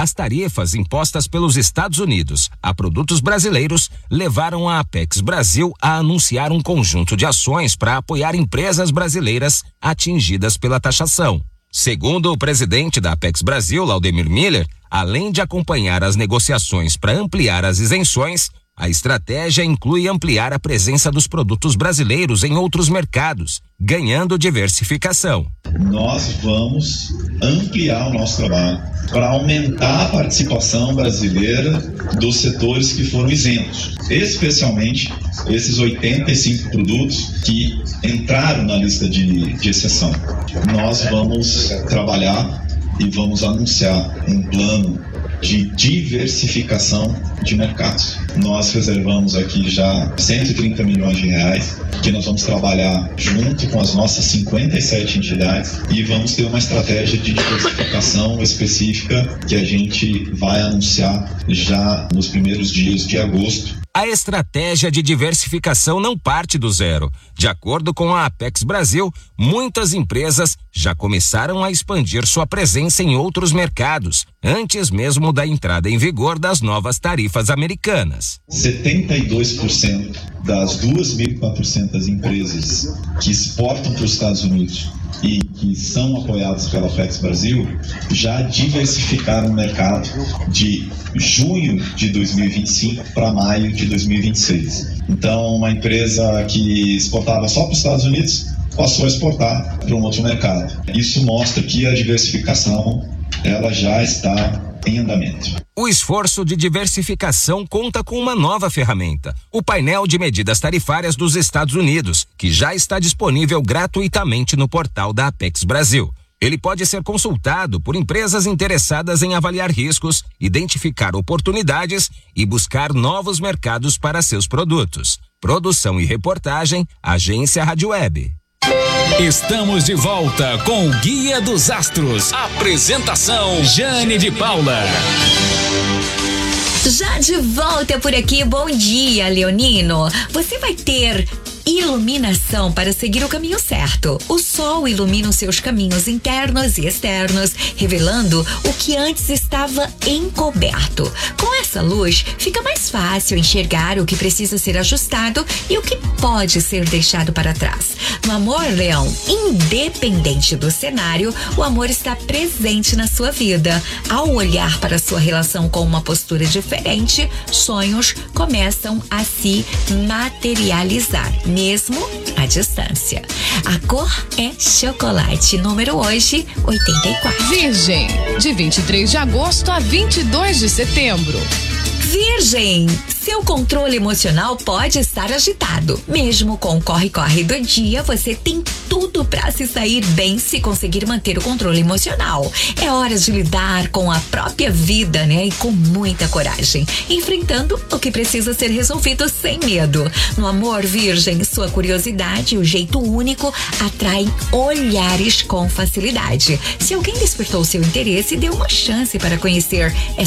As tarifas impostas pelos Estados Unidos a produtos brasileiros levaram a Apex Brasil a anunciar um conjunto de ações para apoiar empresas brasileiras atingidas pela taxação. Segundo o presidente da Apex Brasil, Laudemir Miller, além de acompanhar as negociações para ampliar as isenções, a estratégia inclui ampliar a presença dos produtos brasileiros em outros mercados, ganhando diversificação. Nós vamos ampliar o nosso trabalho para aumentar a participação brasileira dos setores que foram isentos, especialmente esses 85 produtos que entraram na lista de exceção. Nós vamos trabalhar e vamos anunciar um plano de diversificação de mercados. Nós reservamos aqui já 130 milhões de reais, que nós vamos trabalhar junto com as nossas 57 entidades e vamos ter uma estratégia de diversificação específica que a gente vai anunciar já nos primeiros dias de agosto. A estratégia de diversificação não parte do zero. De acordo com a Apex Brasil, muitas empresas já começaram a expandir sua presença em outros mercados, antes mesmo da entrada em vigor das novas tarifas americanas. 72% das 2.400 empresas que exportam para os Estados Unidos e que são apoiadas pela Apex Brasil já diversificaram o mercado de junho de 2025 para maio de 2026. Então, uma empresa que exportava só para os Estados Unidos passou a exportar para um outro mercado. Isso mostra que a diversificação ela já está em andamento. O esforço de diversificação conta com uma nova ferramenta, o painel de medidas tarifárias dos Estados Unidos, que já está disponível gratuitamente no portal da Apex Brasil. Ele pode ser consultado por empresas interessadas em avaliar riscos, identificar oportunidades e buscar novos mercados para seus produtos. Produção e reportagem, Agência Rádio Web. Estamos de volta com o Guia dos Astros. Apresentação Jane de Paula. Já de volta por aqui, bom dia, Leonino. Você vai ter iluminação para seguir o caminho certo. O sol ilumina os seus caminhos internos e externos, revelando o que antes estava encoberto. Com essa luz, fica mais fácil enxergar o que precisa ser ajustado e o que pode ser deixado para trás. No amor, Leão, independente do cenário, o amor está presente na sua vida. Ao olhar para sua relação com uma postura diferente, sonhos começam a se materializar, mesmo à distância. A cor é chocolate, número hoje 84. Virgem, de 23 de agosto a 22 de setembro. Virgem, seu controle emocional pode estar agitado. Mesmo com o corre-corre do dia, você tem tudo para se sair bem se conseguir manter o controle emocional. É hora de lidar com a própria vida, né? E com muita coragem, enfrentando o que precisa ser resolvido sem medo. No amor, Virgem, sua curiosidade e o jeito único atraem olhares com facilidade. Se alguém despertou seu interesse, dê uma chance para conhecer